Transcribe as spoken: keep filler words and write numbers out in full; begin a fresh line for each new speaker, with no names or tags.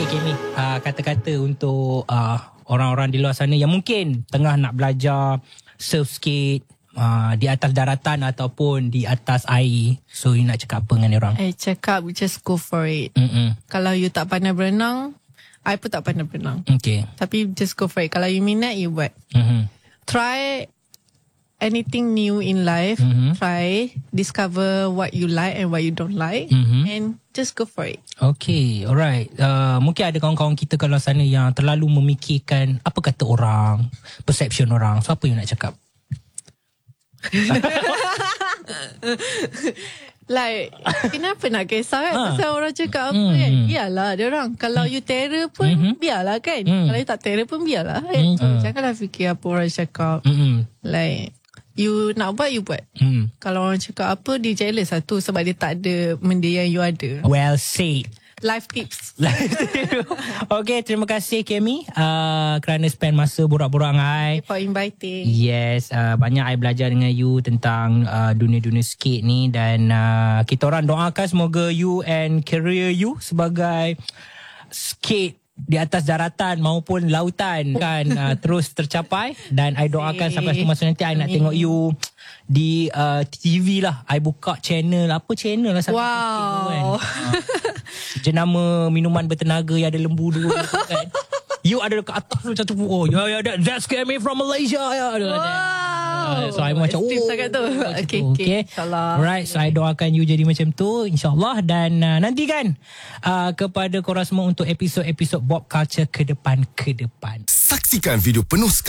Okay Kimi, uh, kata-kata untuk uh, orang-orang di luar sana yang mungkin tengah nak belajar surf skate uh, di atas daratan ataupun di atas air. So you nak cakap apa dengan orang?
I cakap just go for it.
Mm-mm.
Kalau you tak pandai berenang, I pun tak pandai berenang.
Okay.
Tapi just go for it. Kalau you minat, you buat.
Mm-hmm.
Try anything new in life.
Mm-hmm.
Try, discover what you like and what you don't like.
Mm-hmm.
And just go for it.
Okay, alright. Uh, mungkin ada kawan-kawan kita kalau sana yang terlalu memikirkan apa kata orang, perception orang. So apa you nak cakap?
Like, kenapa nak kisah kan?
Ha.
Pasal orang cakap apa
Hmm.
kan? Biarlah dia orang. Kalau you terror pun,
Mhm.
biarlah kan?
Hmm.
Kalau you tak terror pun, biarlah kan?
Hmm.
So, janganlah fikir apa orang cakap.
Mm-mm.
Like, you nak buat, you buat.
Mm.
Kalau orang cakap apa, dia jealous satu sebab dia tak ada benda yang you ada.
Well said.
Life tips.
Okay, terima kasih Kemi uh, kerana spend masa borak-borak dengan I.
For inviting.
Yes, uh, banyak I belajar dengan you tentang uh, dunia-dunia skate ni dan uh, kita orang doakan semoga you and career you sebagai skate di atas daratan maupun lautan kan uh, terus tercapai dan I doakan sampai satu masa nanti I nak tengok you di uh, T V lah. I buka channel apa channel lah satu
Wow.
kan. Uh, jenama minuman bertenaga yang ada lembu dua tu kan. You ada dekat atas tu macam tu. Oh ya ya that, that's Kemi from Malaysia ya.
Wow.
Uh, so I macam
Esteem
oh
sangat tu.
macam
Okay,
tu.
okay. InsyaAllah.
Alright, so I doakan you jadi macam tu InsyaAllah. Dan uh, nantikan uh, kepada korang semua untuk episod-episod Bob Culture ke depan ke depan.
Saksikan video penuh